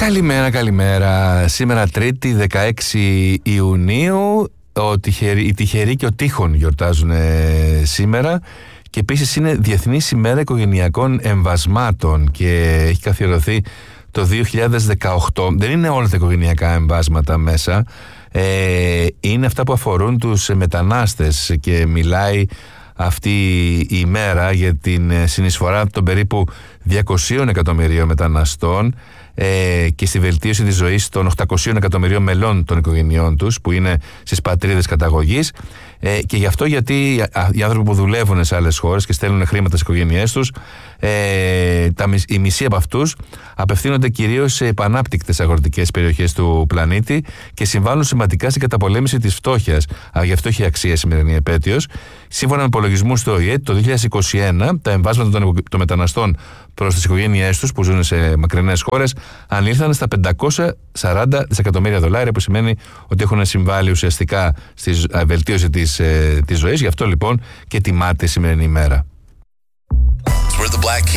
Καλημέρα. Σήμερα Τρίτη 16 Ιουνίου. Οι τυχεροί και ο τείχων γιορτάζουν σήμερα. Και επίσης είναι Διεθνής ημέρα οικογενειακών εμβασμάτων και έχει καθιερωθεί το 2018. Δεν είναι όλα τα οικογενειακά εμβάσματα μέσα. Είναι αυτά που αφορούν τους μετανάστες και μιλάει αυτή η ημέρα για την συνεισφορά των περίπου 200 εκατομμυρίων μεταναστών και στη βελτίωση της ζωής των 800 εκατομμυρίων μελών των οικογενειών τους που είναι στις πατρίδες καταγωγής, και γι' αυτό γιατί οι άνθρωποι που δουλεύουν σε άλλες χώρες και στέλνουν χρήματα στις οικογένειές τους, οι μισοί από αυτούς απευθύνονται κυρίως σε επανάπτυκτες αγροτικές περιοχές του πλανήτη και συμβάλλουν σημαντικά στην καταπολέμηση της φτώχειας. Γι' αυτό έχει αξία η σημερινή επέτειος. Σύμφωνα με υπολογισμούς του ΟΗΕ, το 2021 τα εμβάσματα των μεταναστών προς τις οικογένειές τους που ζουν σε μακρινές χώρες ανήλθαν στα $540 δισεκατομμύρια, που σημαίνει ότι έχουν συμβάλει ουσιαστικά στη βελτίωση της ζωής. Γι' αυτό λοιπόν και τιμάται η σημερινή ημέρα.